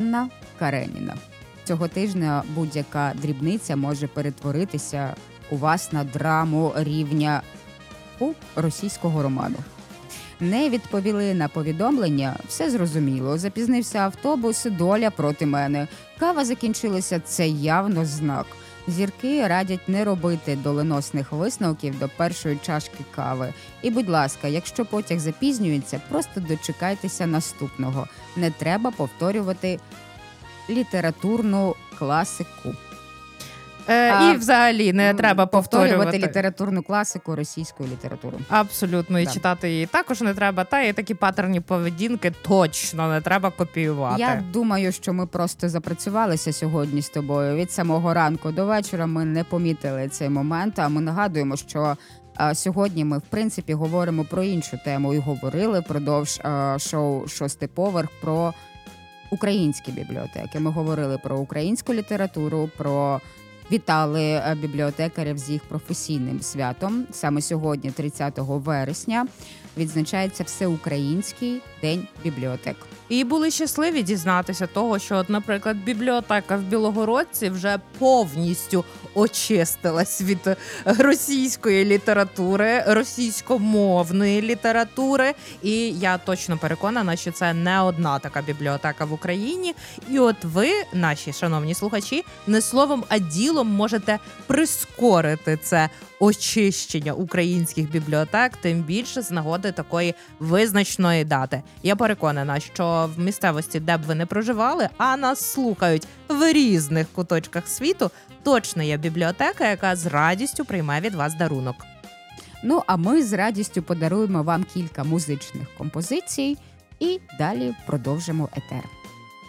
Анна Кареніна. Цього тижня будь-яка дрібниця може перетворитися у вас на драму рівня російського роману. Не відповіли на повідомлення, все зрозуміло. Запізнився автобус, доля проти мене. Кава закінчилася, це явно знак. Зірки радять не робити доленосних висновків до першої чашки кави. І, будь ласка, якщо потяг запізнюється, просто дочекайтеся наступного. Не треба повторювати літературну класику. І взагалі не треба повторювати літературну класику, російську літературу. Абсолютно, і читати її також не треба, та і такі паттерні поведінки точно не треба копіювати. Я думаю, що ми просто запрацювалися сьогодні з тобою. Від самого ранку до вечора ми не помітили цей момент, а ми нагадуємо, що сьогодні ми, в принципі, говоримо про іншу тему і говорили впродовж шоу «Шостий поверх» про українські бібліотеки. Ми говорили про українську літературу, вітали бібліотекарів з їх професійним святом. Саме сьогодні, 30 вересня, відзначається Всеукраїнський день бібліотек. І були щасливі дізнатися того, що, от, наприклад, бібліотека в Білогородці вже повністю очистилась від російської літератури, російськомовної літератури. І я точно переконана, що це не одна така бібліотека в Україні. І от ви, наші шановні слухачі, не словом, а ділом можете прискорити це очищення українських бібліотек, тим більше з нагоди такої визначної дати. Я переконана, що в місцевості, де б ви не проживали, а нас слухають в різних куточках світу, точно є бібліотека, яка з радістю прийме від вас дарунок. Ну, а ми з радістю подаруємо вам кілька музичних композицій і далі продовжимо етер.